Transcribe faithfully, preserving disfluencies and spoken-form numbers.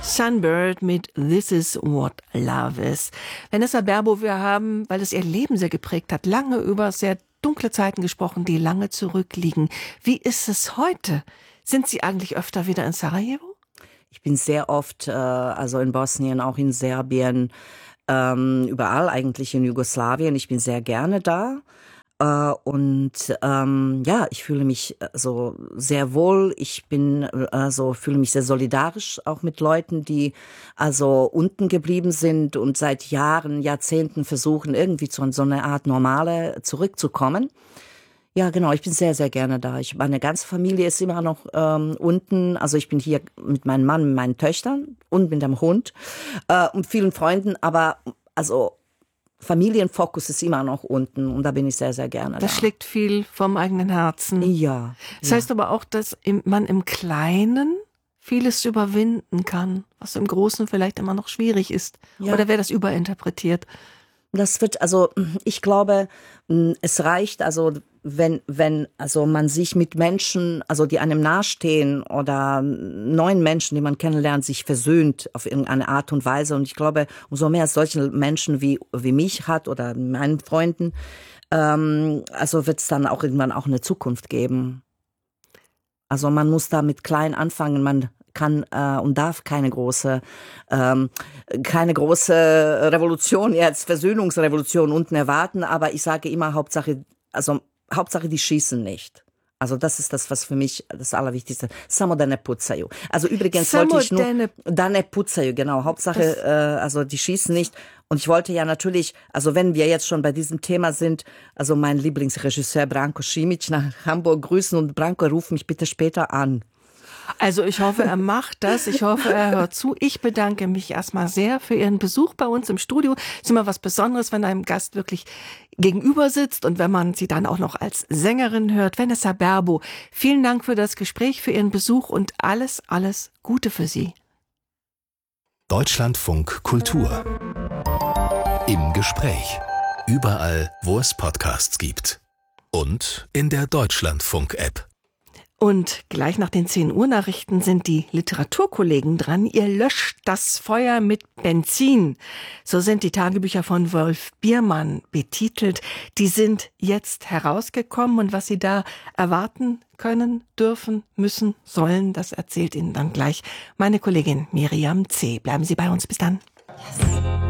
Sunbird mit This is what love is. Vanessa Berbo, wir haben, weil es ihr Leben sehr geprägt hat, lange über sehr dunkle Zeiten gesprochen, die lange zurückliegen. Wie ist es heute? Sind Sie eigentlich öfter wieder in Sarajevo? Ich bin sehr oft, äh, also in Bosnien, auch in Serbien, ähm, überall eigentlich in Jugoslawien. Ich bin sehr gerne da. Uh, und ähm, ja, ich fühle mich so sehr wohl. Ich bin also fühle mich sehr solidarisch auch mit Leuten, die also unten geblieben sind und seit Jahren, Jahrzehnten versuchen irgendwie zu so einer Art Normale zurückzukommen. Ja, genau. Ich bin sehr, sehr gerne da. Ich, meine ganze Familie ist immer noch ähm, unten. Also ich bin hier mit meinem Mann, mit meinen Töchtern und mit dem Hund äh, und vielen Freunden. Aber also Familienfokus ist immer noch unten und da bin ich sehr, sehr gerne. Das da. schlägt viel vom eigenen Herzen. Ja. Das ja. heißt aber auch, dass man im Kleinen vieles überwinden kann, was im Großen vielleicht immer noch schwierig ist. Ja. Oder wäre das überinterpretiert? Das wird, also ich glaube, es reicht, also wenn wenn also man sich mit Menschen, also die einem nahestehen oder neuen Menschen, die man kennenlernt, sich versöhnt auf irgendeine Art und Weise. Und ich glaube, umso mehr es solche Menschen wie wie mich hat oder meinen Freunden, ähm, also wird es dann auch irgendwann auch eine Zukunft geben. Also man muss da mit klein anfangen, man kann äh, und darf keine große ähm, keine große Revolution jetzt, Versöhnungsrevolution unten erwarten, aber ich sage immer Hauptsache, also Hauptsache die schießen nicht. Also das ist das, was für mich das Allerwichtigste. Samo da ne pucaju. Also übrigens Samo wollte ich nur ne da ne pucaju, genau. Hauptsache, äh, also die schießen nicht. Und ich wollte ja natürlich, also wenn wir jetzt schon bei diesem Thema sind, also mein Lieblingsregisseur Branko Simic nach Hamburg grüßen und Branko, ruf mich bitte später an. Also ich hoffe, er macht das. Ich hoffe, er hört zu. Ich bedanke mich erstmal sehr für Ihren Besuch bei uns im Studio. Es ist immer was Besonderes, wenn einem Gast wirklich gegenüber sitzt und wenn man sie dann auch noch als Sängerin hört. Vanessa Berbo, vielen Dank für das Gespräch, für Ihren Besuch und alles, alles Gute für Sie. Deutschlandfunk Kultur. Im Gespräch. Überall, wo es Podcasts gibt. Und in der Deutschlandfunk-App. Und gleich nach den zehn Uhr Nachrichten sind die Literaturkollegen dran. Ihr löscht das Feuer mit Benzin. So sind die Tagebücher von Wolf Biermann betitelt. Die sind jetzt herausgekommen und was Sie da erwarten können, dürfen, müssen, sollen, das erzählt Ihnen dann gleich meine Kollegin Miriam C. Bleiben Sie bei uns. Bis dann. Yes.